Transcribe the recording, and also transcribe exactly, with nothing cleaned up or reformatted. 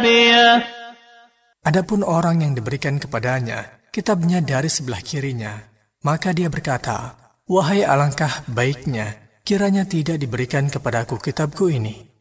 حامية. Adapun orang yang diberikan kepadanya kitabnya dari sebelah kirinya, maka dia berkata, "Wahai alangkah baiknya, kiranya tidak diberikan kepadaku kitabku ini."